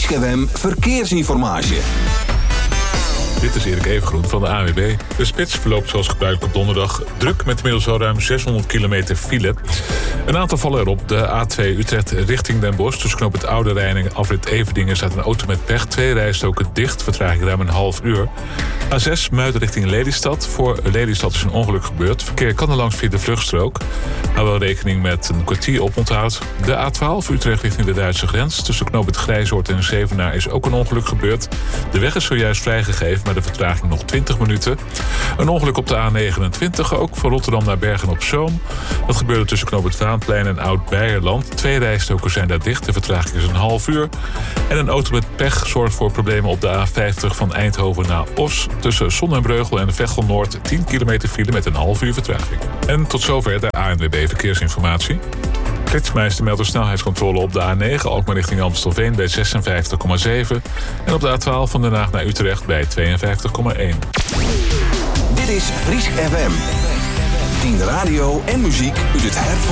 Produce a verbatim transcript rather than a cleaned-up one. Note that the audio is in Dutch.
Fries F M Verkeersinformatie. Dit is Erik Evengroen van de A W B. De spits verloopt zoals gebruikelijk op donderdag druk met inmiddels al ruim zeshonderd kilometer file. Een aantal vallen erop. De A twee Utrecht richting Den Bosch. Tussen knoop het Oude Rijn en afrit Everdingen staat een auto met pech. Twee rijstroken dicht, vertraging ruim een half uur. A zes Muiden richting Lelystad. Voor Lelystad is een ongeluk gebeurd. Verkeer kan er langs via de vluchtstrook. Hou wel rekening met een kwartier oponthoud. De A twaalf Utrecht richting de Duitse grens. Tussen knoop het Grijzoord en Zevenaar is ook een ongeluk gebeurd. De weg is zojuist vrijgegeven, maar de vertraging nog twintig minuten. Een ongeluk op de A negenentwintig, ook van Rotterdam naar Bergen-op-Zoom. Dat gebeurde tussen knoop het Vaanplein en Oud-Beijerland. Twee rijstroken zijn daar dicht, de vertraging is een half uur. En een auto met pech zorgt voor problemen op de A vijftig van Eindhoven naar Os. Tussen Sonnenbreugel en Veghel Noord tien kilometer file met een half uur vertraging. En tot zover de A N W B Verkeersinformatie. Flitsmeister meldt de snelheidscontrole op de A negen Alkmaar richting Amstelveen bij zesenvijftig komma zeven. En op de A twaalf van Den Haag naar Utrecht bij tweeënvijftig komma één. Dit is Fries F M. tien radio en muziek uit het hart